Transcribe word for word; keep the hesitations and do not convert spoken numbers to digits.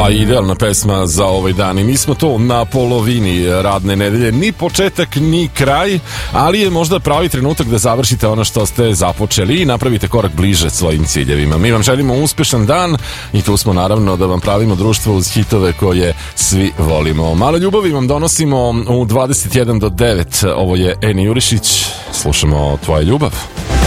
Pa idealna pesma za ovaj dan i mi smo to na polovini radne nedelje, ni početak ni kraj, ali je možda pravi trenutak da završite ono što ste započeli i napravite korak bliže svojim ciljevima. Mi vam želimo uspešan dan i tu smo naravno da vam pravimo društvo uz hitove koje svi volimo. Malo ljubavi vam donosimo u dvadeset jedan do devet. Ovo je Eni Jurišić, slušamo Tvoja ljubav.